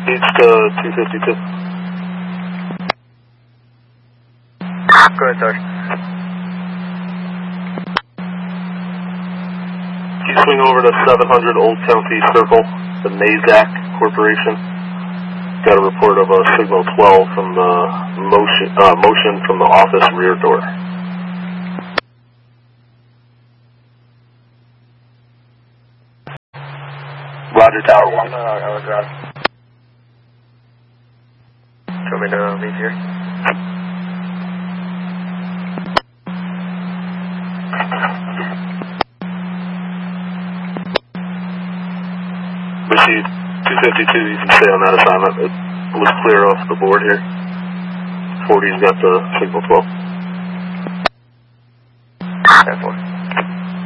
East to 252. Go ahead, Sarge. Can you swing over to 700 Old County Circle, the Mazak Corporation? Got a report of a signal 12 from the motion from the office rear door. Roger, Tower 1. I was out. Do you want me to leave here? Received 252, you can stay on that assignment. It was clear off the board here. 40's got the signal 12. 10-4.